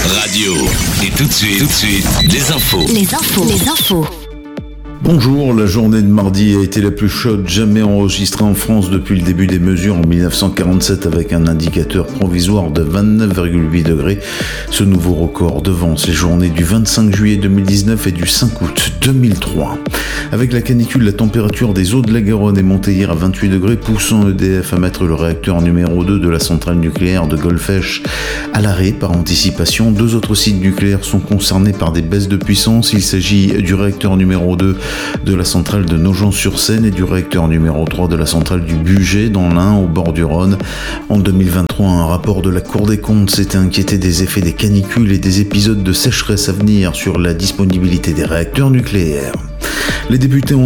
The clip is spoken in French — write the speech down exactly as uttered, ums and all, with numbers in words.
Radio. Et tout de suite, tout de suite, les infos. Les infos. Les infos. Bonjour, la journée de mardi a été la plus chaude jamais enregistrée en France depuis le début des mesures en dix-neuf cent quarante-sept avec un indicateur provisoire de vingt-neuf virgule huit degrés. Ce nouveau record devance les journées du vingt-cinq juillet deux mille dix-neuf et du cinq août deux mille trois. Avec la canicule, la température des eaux de la Garonne est montée hier à vingt-huit degrés, poussant E D F à mettre le réacteur numéro deux de la centrale nucléaire de Golfech à l'arrêt par anticipation. Deux autres sites nucléaires sont concernés par des baisses de puissance. Il s'agit du réacteur numéro deux de la centrale de Nogent-sur-Seine et du réacteur numéro trois de la centrale du Bugey dans l'Ain au bord du Rhône. En deux mille vingt-trois, un rapport de la Cour des comptes s'était inquiété des effets des canicules et des épisodes de sécheresse à venir sur la disponibilité des réacteurs nucléaires. Les députés ont